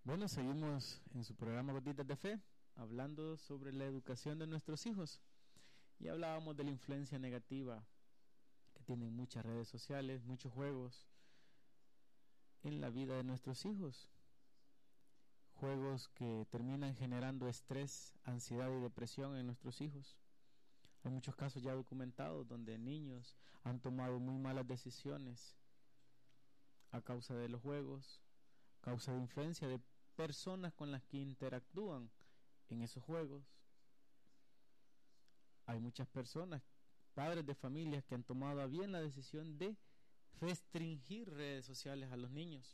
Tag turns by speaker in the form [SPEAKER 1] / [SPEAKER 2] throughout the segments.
[SPEAKER 1] Bueno, seguimos en su programa Gotitas de Fe, hablando sobre la educación de nuestros hijos. Y hablábamos de la influencia negativa que tienen muchas redes sociales, muchos juegos en la vida de nuestros hijos. Juegos que terminan generando estrés, ansiedad y depresión en nuestros hijos. Hay muchos casos ya documentados donde niños han tomado muy malas decisiones a causa de los juegos, a causa de influencia de personas con las que interactúan en esos juegos. Hay muchas personas, padres de familias, que han tomado a bien la decisión de restringir redes sociales a los niños.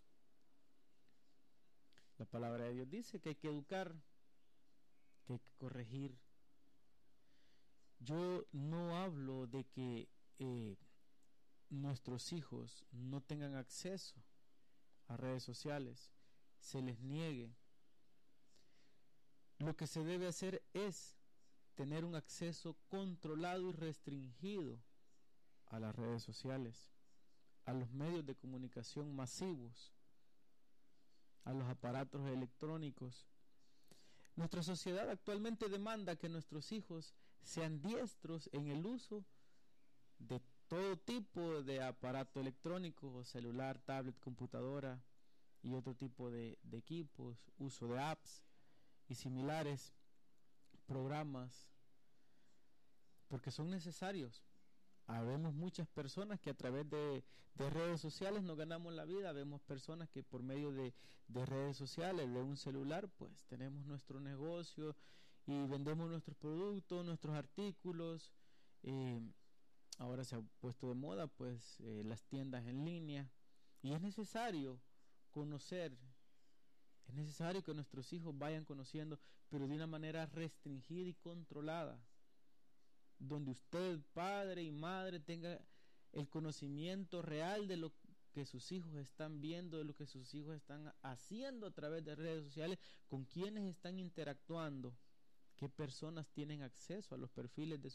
[SPEAKER 1] La palabra de Dios dice que hay que educar, que hay que corregir. Yo no hablo de que nuestros hijos no tengan acceso a redes sociales, se les niegue. Lo que se debe hacer es tener un acceso controlado y restringido a las redes sociales, a los medios de comunicación masivos, a los aparatos electrónicos. Nuestra sociedad actualmente demanda que nuestros hijos sean diestros en el uso de todo tipo de aparato electrónico, o celular, tablet, computadora y otro tipo de equipos, uso de apps y similares, programas, porque son necesarios. Habemos muchas personas que a través de redes sociales nos ganamos la vida. Vemos personas que por medio de redes sociales, de un celular, pues tenemos nuestro negocio y vendemos nuestros productos, nuestros artículos. Ahora se ha puesto de moda pues las tiendas en línea, y es necesario conocer, es necesario que nuestros hijos vayan conociendo, pero de una manera restringida y controlada, donde usted, padre y madre, tenga el conocimiento real de lo que sus hijos están viendo, de lo que sus hijos están haciendo a través de redes sociales, con quienes están interactuando, qué personas tienen acceso a los perfiles de